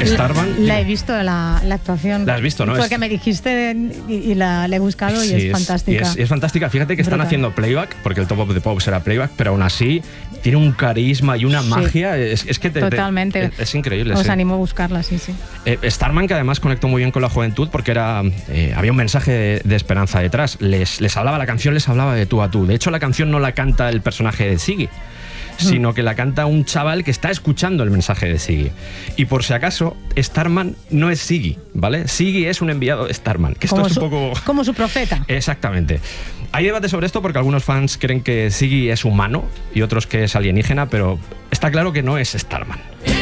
Starman. La he visto, la actuación. La has visto, ¿no? Porque me dijiste y la he buscado y es fantástica. Y es fantástica. Fíjate que están haciendo playback, porque el Top of the Pops era playback, pero aún así tiene un carisma y una magia. Es que totalmente. Es increíble. Os animo a buscarla, sí. Starman, que además conectó muy bien con la juventud porque había un mensaje de esperanza detrás. Les hablaba, la canción les hablaba de tú a tú. De hecho, la canción no la canta el personaje de Ziggy, sino que la canta un chaval que está escuchando el mensaje de Ziggy. Y por si acaso, Starman no es Ziggy, ¿vale? Ziggy es un enviado de Starman, que esto es un poco... Como su profeta. Exactamente. Hay debate sobre esto porque algunos fans creen que Ziggy es humano y otros que es alienígena, pero está claro que no es Starman.